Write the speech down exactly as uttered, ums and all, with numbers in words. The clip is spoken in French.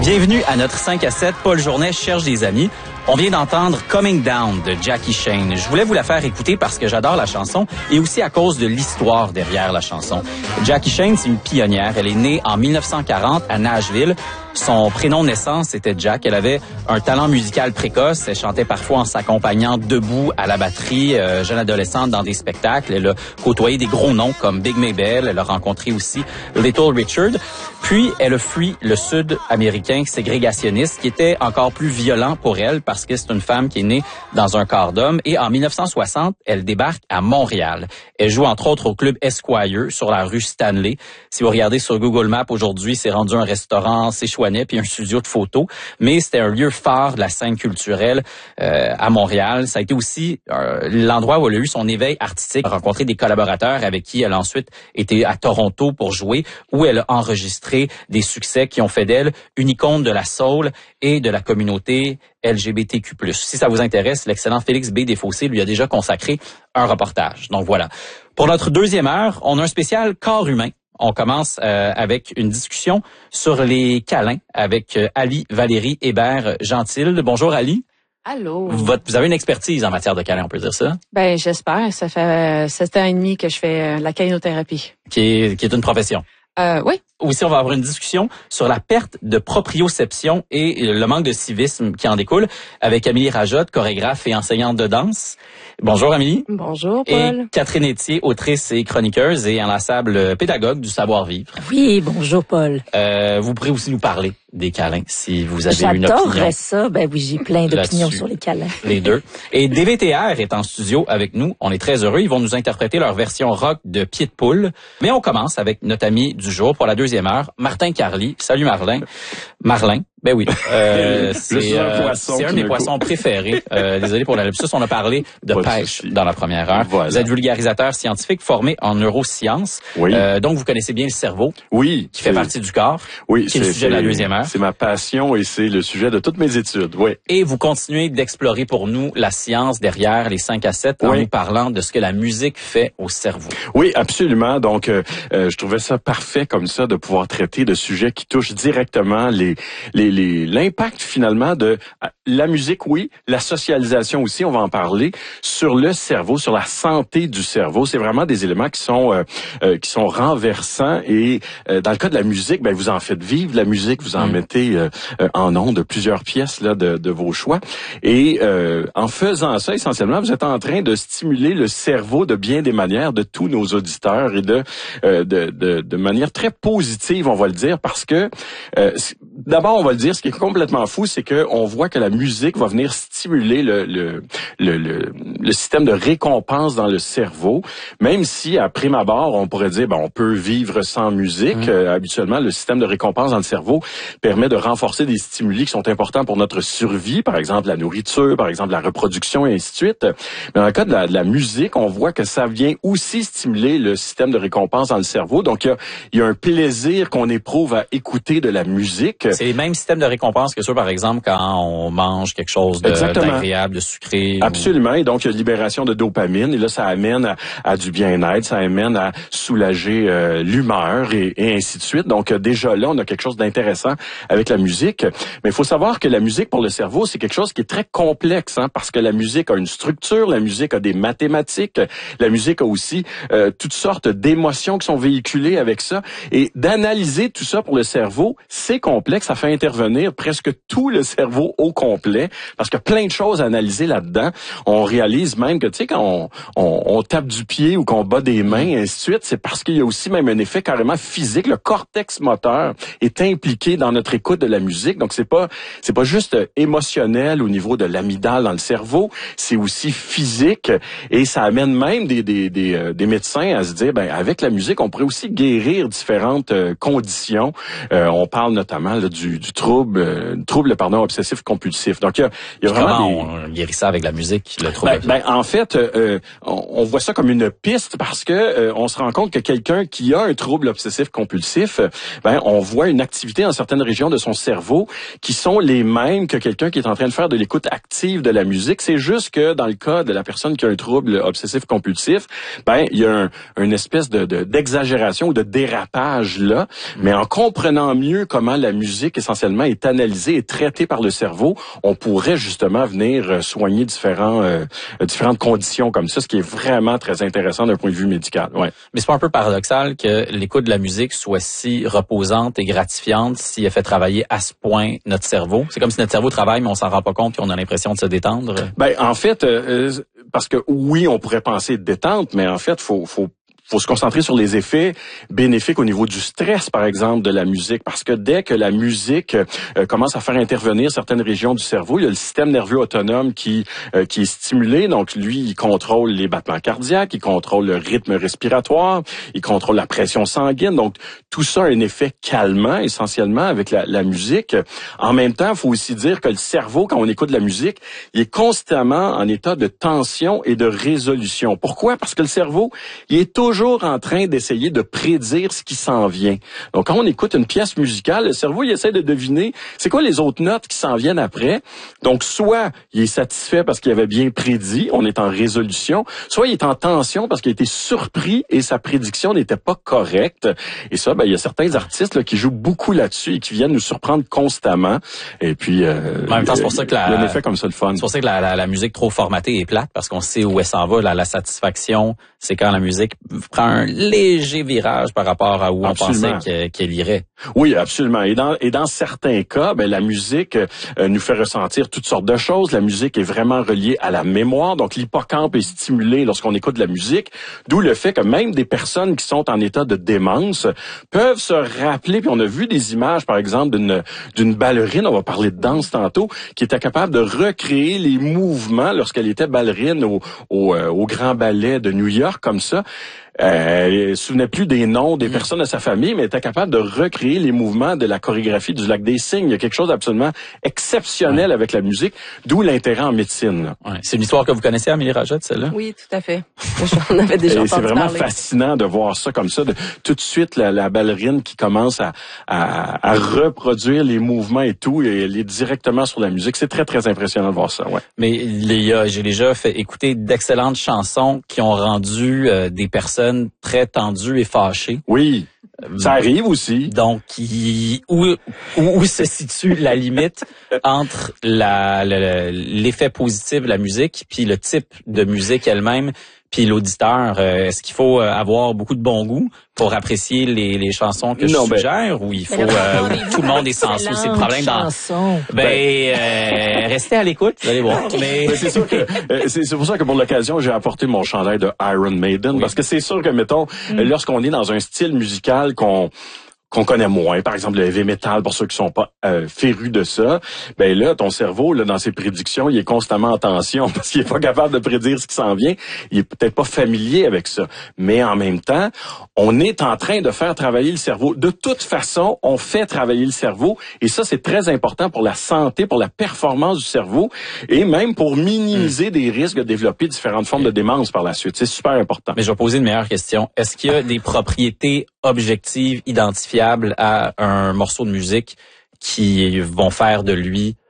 Bienvenue à notre cinq à sept. Paul Journet cherche des amis. On vient d'entendre Coming Down de Jackie Shane. Je voulais vous la faire écouter parce que j'adore la chanson et aussi à cause de l'histoire derrière la chanson. Jackie Shane, c'est une pionnière. Elle est née en mille neuf cent quarante à Nashville. Son prénom de naissance, c'était Jack. Elle avait un talent musical précoce. Elle chantait parfois en s'accompagnant debout à la batterie, euh, jeune adolescente dans des spectacles. Elle a côtoyé des gros noms comme Big Maybelle. Elle a rencontré aussi Little Richard. Puis, elle a fui le sud américain ségrégationniste qui était encore plus violent pour elle parce que c'est une femme qui est née dans un corps d'homme. Et en mille neuf cent soixante, elle débarque à Montréal. Elle joue entre autres au club Esquire sur la rue Stanley. Si vous regardez sur Google Maps aujourd'hui, c'est rendu un restaurant, c'est chouette. Puis un studio de photos, mais c'était un lieu phare de la scène culturelle euh, à Montréal. Ça a été aussi euh, l'endroit où elle a eu son éveil artistique, a rencontré des collaborateurs avec qui elle a ensuite été à Toronto pour jouer, où elle a enregistré des succès qui ont fait d'elle une icône de la soul et de la communauté L G B T Q plus. Si ça vous intéresse, l'excellent Félix B. Desfossés lui a déjà consacré un reportage. Donc voilà. Pour notre deuxième heure, on a un spécial corps humain. On commence euh, avec une discussion sur les câlins avec euh, Ali Valérie Hébert-Gentil. Bonjour Ali. Allô. Votre, vous avez une expertise en matière de câlins, on peut dire ça? Ben j'espère. Ça fait sept ans et demi que je fais euh, la câlinothérapie. Qui est, qui est une profession. Euh, oui. Aussi, on va avoir une discussion sur la perte de proprioception et le manque de civisme qui en découle avec Amélie Rajotte, chorégraphe et enseignante de danse. Bonjour Amélie. Bonjour Paul. Et Catherine Etier, autrice et chroniqueuse et inlassable pédagogue du savoir-vivre. Oui, bonjour Paul. Euh, vous pourrez aussi nous parler des câlins si vous avez une opinion. J'adorerais ça. Ben oui, j'ai plein d'opinions sur les câlins. Les deux. Et D V T R est en studio avec nous. On est très heureux. Ils vont nous interpréter leur version rock de Pied de poule. Mais on commence avec notre ami du jour pour la deuxième heure, Martin Carly. Salut Marlin. Marlin. Ben oui, euh, c'est euh, un de mes poissons préférés. Euh, désolé pour la lapsus, on a parlé de Pas pêche de dans la première heure. Voilà. Vous êtes vulgarisateur scientifique formé en neurosciences. Oui. Euh, donc, vous connaissez bien le cerveau. Oui. Qui fait partie du corps. Oui. Qui est le sujet de la deuxième heure. C'est ma passion et c'est le sujet de toutes mes études. Oui. Et vous continuez d'explorer pour nous la science derrière les cinq à sept en oui. nous parlant de ce que la musique fait au cerveau. Oui, absolument. Donc, euh, euh, je trouvais ça parfait comme ça de pouvoir traiter de sujets qui touchent directement les les l'impact finalement de la musique, oui, la socialisation aussi, on va en parler, sur le cerveau, sur la santé du cerveau. C'est vraiment des éléments qui sont euh, euh, qui sont renversants et euh, dans le cas de la musique, ben vous en faites vivre la musique, vous en mmh. mettez euh, en ondes de plusieurs pièces là de, de vos choix et euh, en faisant ça, essentiellement, vous êtes en train de stimuler le cerveau de bien des manières de tous nos auditeurs et de euh, de, de de manière très positive, on va le dire, parce que euh, d'abord on va le dire, ce qui est complètement fou, c'est que on voit que la musique va venir stimuler le le le le, le système de récompense dans le cerveau, même si à prime abord on pourrait dire ben on peut vivre sans musique. Mmh. Euh, habituellement, le système de récompense dans le cerveau permet de renforcer des stimuli qui sont importants pour notre survie, par exemple la nourriture, par exemple la reproduction et ainsi de suite. Mais dans le cas de la, de la musique, on voit que ça vient aussi stimuler le système de récompense dans le cerveau. Donc il y a, il y a un plaisir qu'on éprouve à écouter de la musique. C'est les mêmes systèmes de récompense que ceux, par exemple, quand on mange quelque chose de, d'agréable, de sucré. Absolument. Ou... Et donc, il y a libération de dopamine. Et là, ça amène à, à du bien-être, ça amène à soulager euh, l'humeur et, et ainsi de suite. Donc, euh, déjà là, on a quelque chose d'intéressant avec la musique. Mais il faut savoir que la musique pour le cerveau, c'est quelque chose qui est très complexe, hein, parce que la musique a une structure, la musique a des mathématiques, la musique a aussi euh, toutes sortes d'émotions qui sont véhiculées avec ça. Et d'analyser tout ça pour le cerveau, c'est complexe. Ça fait intervenir presque tout le cerveau au complet, parce qu'il y a plein de choses à analyser là-dedans. On réalise même que, tu sais, quand on, on, on tape du pied ou qu'on bat des mains, et ainsi de suite, c'est parce qu'il y a aussi même un effet carrément physique. Le cortex moteur est impliqué dans notre écoute de la musique. Donc, c'est pas c'est pas juste émotionnel au niveau de l'amygdale dans le cerveau, c'est aussi physique. Et ça amène même des, des, des, euh, des médecins à se dire, ben avec la musique, on pourrait aussi guérir différentes euh, conditions. Euh, on parle notamment là, du, du trouble, euh, trouble pardon, obsessif compulsif. Donc, il y a, il y a vraiment comment des... on guérit ça avec la musique, le trouble? Ben, ben, en fait, euh, on, on voit ça comme une piste parce que euh, on se rend compte que quelqu'un qui a un trouble obsessif compulsif, ben, on voit une activité dans certaines régions de son cerveau qui sont les mêmes que quelqu'un qui est en train de faire de l'écoute active de la musique. C'est juste que dans le cas de la personne qui a un trouble obsessif compulsif, ben, il y a un, une espèce de, de, d'exagération ou de dérapage là. Mais en comprenant mieux comment la musique musique essentiellement est analysée et traitée par le cerveau, on pourrait justement venir soigner différents euh, différentes conditions comme ça, ce qui est vraiment très intéressant d'un point de vue médical. Ouais. Mais c'est pas un peu paradoxal que l'écoute de la musique soit si reposante et gratifiante si elle fait travailler à ce point notre cerveau? C'est comme si notre cerveau travaille, mais on s'en rend pas compte, puis on a l'impression de se détendre. Ben en fait, euh, parce que oui, on pourrait penser détente, mais en fait, faut faut faut se concentrer sur les effets bénéfiques au niveau du stress, par exemple, de la musique, parce que dès que la musique euh, commence à faire intervenir certaines régions du cerveau, il y a le système nerveux autonome qui euh, qui est stimulé. Donc, lui, il contrôle les battements cardiaques, il contrôle le rythme respiratoire, il contrôle la pression sanguine. Donc, tout ça a un effet calmant, essentiellement, avec la, la musique. En même temps, il faut aussi dire que le cerveau, quand on écoute de la musique, il est constamment en état de tension et de résolution. Pourquoi? Parce que le cerveau, il est toujours toujours en train d'essayer de prédire ce qui s'en vient. Donc, quand on écoute une pièce musicale, le cerveau, il essaie de deviner c'est quoi les autres notes qui s'en viennent après. Donc, soit il est satisfait parce qu'il avait bien prédit, on est en résolution, soit il est en tension parce qu'il a été surpris et sa prédiction n'était pas correcte. Et ça, ben, il y a certains artistes là, qui jouent beaucoup là-dessus et qui viennent nous surprendre constamment. Et puis, euh, en même temps, c'est pour ça que la, il y a un effet comme ça, le fun. C'est pour ça que la, la, la musique trop formatée est plate, parce qu'on sait où elle s'en va. La, la satisfaction, c'est quand la musique prend un léger virage par rapport à où absolument. On pensait qu'elle, qu'elle irait. Oui, absolument. Et dans et dans certains cas, ben la musique euh, nous fait ressentir toutes sortes de choses. La musique est vraiment reliée à la mémoire, donc l'hippocampe est stimulé lorsqu'on écoute de la musique. D'où le fait que même des personnes qui sont en état de démence peuvent se rappeler. Puis on a vu des images, par exemple, d'une d'une ballerine. On va parler de danse tantôt, qui était capable de recréer les mouvements lorsqu'elle était ballerine au au, euh, au Grand Ballet de New York, comme ça. Euh, elle ne se souvenait plus des noms des personnes de sa famille, mais était capable de recréer les mouvements de la chorégraphie du Lac des Cygnes. Il y a quelque chose d'absolument exceptionnel ouais. avec la musique, d'où l'intérêt en médecine. Ouais. C'est une histoire que vous connaissez, Amélie Rajot, celle-là? Oui, tout à fait. J'en avais déjà entendu parler. C'est vraiment parler. fascinant de voir ça comme ça, de tout de suite la, la ballerine qui commence à, à, à reproduire les mouvements et tout, et elle est directement sur la musique. C'est très, très impressionnant de voir ça. Ouais. Mais il y a, j'ai déjà fait écouter d'excellentes chansons qui ont rendu euh, des personnes très tendues et fâchées. Oui, ça arrive aussi. Donc, il, où, où se situe la limite entre la, la, l'effet positif de la musique puis le type de musique elle-même puis l'auditeur? Euh, est-ce qu'il faut avoir beaucoup de bon goût pour apprécier les, les chansons que non, je suggère, ben, ou il faut euh, où tout le monde est sensible? C'est le problème dans. Ben, euh, restez à l'écoute, vous allez voir. Mais ben, c'est sûr que euh, c'est, c'est pour ça que pour l'occasion j'ai apporté mon chandail de Iron Maiden, oui. Parce que c'est sûr que mettons mm. lorsqu'on est dans un style musical qu'on qu'on connaît moins, par exemple le heavy metal, pour ceux qui sont pas euh, férus de ça, ben là, ton cerveau, là, dans ses prédictions, il est constamment en tension parce qu'il est pas capable de prédire ce qui s'en vient. Il est peut-être pas familier avec ça. Mais en même temps, on est en train de faire travailler le cerveau. De toute façon, on fait travailler le cerveau et ça, c'est très important pour la santé, pour la performance du cerveau et même pour minimiser mmh. des risques de développer différentes formes de démence par la suite. C'est super important. Mais je vais poser une meilleure question. Est-ce qu'il y a des propriétés objectives, identifiables à un morceau de musique qui vont faire de lui